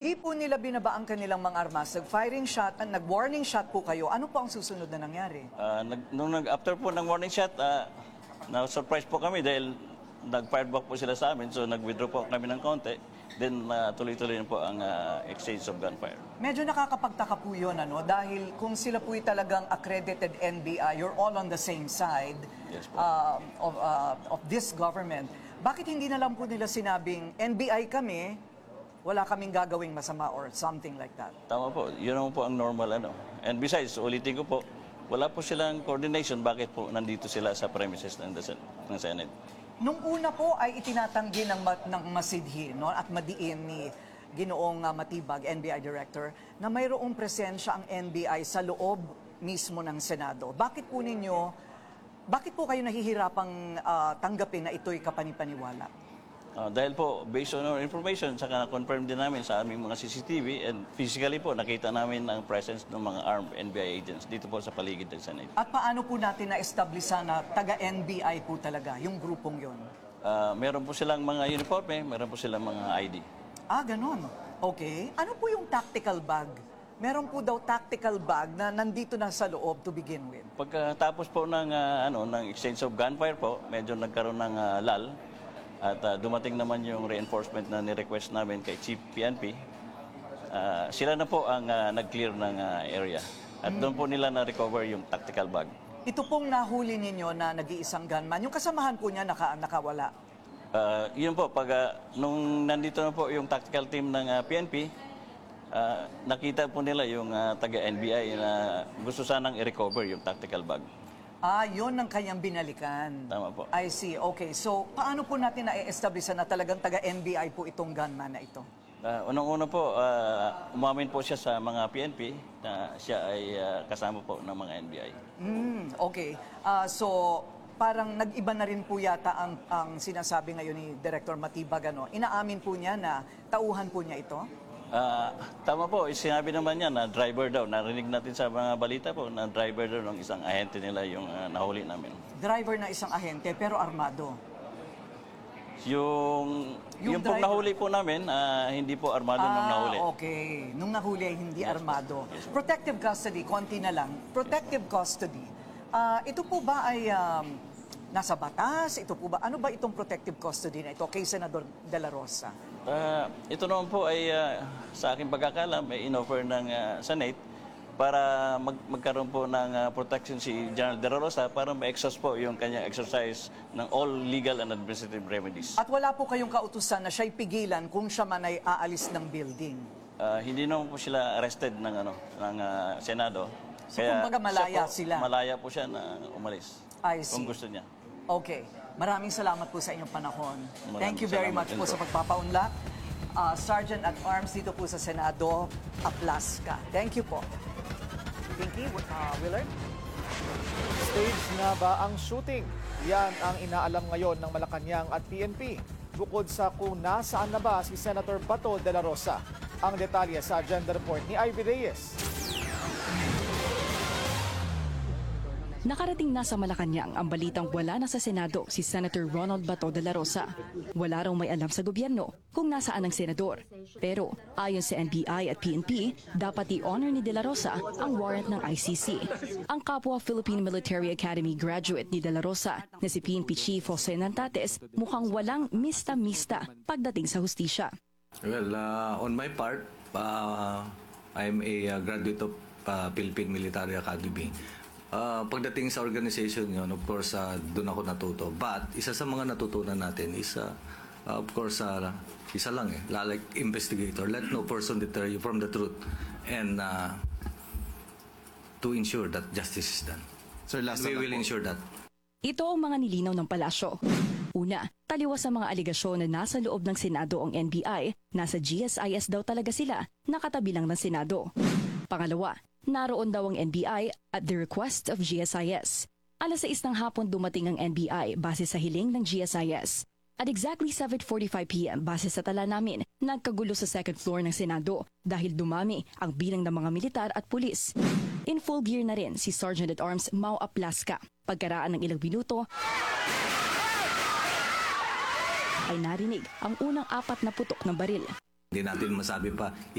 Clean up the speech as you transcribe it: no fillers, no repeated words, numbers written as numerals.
hindi po nila binaba ang kanilang mga armas, nag-firing shot, nag-warning shot po kayo, ano po ang susunod na nangyari? After po ng warning shot, na-surprise po kami dahil nag-fire back po sila sa amin. So nag-withdraw po kami ng konti. Then tuloy-tuloy na po ang exchange of gunfire. Medyo nakakapagtaka po yun, ano? Dahil kung sila po'y talagang accredited NBI, you're all on the same side. Yes, po. Of this government. Bakit hindi na lang po nila sinabing, NBI kami, wala kaming gagawing masama or something like that? Tama po. Yun naman po ang normal. And besides, ulitin ko po, wala po silang coordination. Bakit po nandito sila sa premises ng Senate? Nung una po ay itinatanggi ng masidhi, no, at madiin ni Ginoong Matibag, NBI Director, na mayroong presensya ang NBI sa loob mismo ng Senado. Bakit po kayo nahihirapang tanggapin na ito'y kapanipaniwala? Dahil po, based on our information, saka na-confirm din namin sa aming mga CCTV and physically po, nakita namin ang presence ng mga armed NBI agents dito po sa paligid ng Senate. At paano po natin na-establisa na taga-NBI po talaga, yung grupong yon? Meron po silang mga uniforme, meron po silang mga ID. Ganon. Okay. Ano po yung tactical bag? Meron po daw tactical bag na nandito na sa loob to begin with. Pagkatapos po ng exchange of gunfire po, medyo nagkaroon ng lull. At dumating naman yung reinforcement na ni-request namin kay Chief PNP. Sila na po ang nag-clear ng area. At doon po nila na-recover yung tactical bag. Ito pong nahuli ninyo na nag-iisang gunman, yung kasamahan po niya nakawala? Yun po, nung nandito na po yung tactical team ng PNP, nakita po nila yung taga-NBI na gusto sanang i-recover yung tactical bag. Yun ang kanyang binalikan. Tama po. I see. Okay. So, paano po natin na-establish na talagang taga-NBI po itong gunman na ito? Unang-una po, umamin po siya sa mga PNP na siya ay kasama po ng mga NBI. Okay. So, parang nag-iba na rin po yata ang sinasabi ngayon ni Director Matibag. Inaamin po niya na tauhan po niya ito? Tama po, sinabi naman niya na driver daw. Narinig natin sa mga balita po na driver daw ng isang ahente nila yung nahuli namin. Driver na isang ahente pero armado? Yung pong nahuli po namin, hindi po armado nung nahuli. Okay. Nung nahuli ay hindi armado. Protective custody, konti na lang. Protective custody. Ito po ba ay nasa batas? Ito po ba? Ano ba itong protective custody na ito kay Senador De La Rosa? Ito naman po ay sa aking pagkakalam ay in-offer ng Senate para magkaroon po ng protection si General De La Rosa para ma-exhaust po yung kanyang exercise ng all legal and administrative remedies. At wala po kayong kautusan na siya'y pigilan kung siya man ay aalis ng building? Hindi naman po sila arrested ng Senado. So kumbaga malaya sila? Malaya po siya na umalis. I see. Kung gusto niya. Okay. Maraming salamat po sa inyong panahon. Thank you very much po sa pagpapaunlak. Sergeant at Arms dito po sa Senado, Aplaska. Thank you po. Pinky, Willard? Stage na ba ang shooting? Yan ang inaalam ngayon ng Malacanang at PNP. Bukod sa kung nasaan na ba si Senator Bato de la Rosa. Ang detalye sa agenda report ni Ivy Reyes. Nakarating na sa Malacanang ang balitang wala na sa Senado si Senator Ronald Bato de la Rosa. Wala raw may alam sa gobyerno kung nasaan ang senador. Pero ayon sa NBI at PNP, dapat i-honor ni de la Rosa ang warrant ng ICC. Ang kapwa Philippine Military Academy graduate ni de la Rosa na si PNP Chief Jose Nantates mukhang walang mista-mista pagdating sa hustisya. Well, on my part, I'm a graduate of Philippine Military Academy. Pagdating sa organization yun, of course, doon ako natuto. But, isa sa mga natutunan natin is, of course, isa lang like investigator. Let no person deter you from the truth. And to ensure that justice is done. Sir, we will ensure that. Ito ang mga nilinaw ng palasyo. Una, taliwas sa mga aligasyon na nasa loob ng Senado ang NBI, nasa GSIS daw talaga sila, nakatabi lang ng Senado. Pangalawa, naroon daw ang NBI at the request of GSIS. Alas 6 ng hapon dumating ang NBI base sa hiling ng GSIS. At exactly 7:45 p.m. base sa tala namin, nagkagulo sa second floor ng Senado dahil dumami ang bilang ng mga militar at pulis. In full gear na rin si Sergeant at Arms Mau Aplaska. Pagkaraan ng ilang minuto, ay narinig ang unang 4 na putok ng baril. Hindi natin masabi pa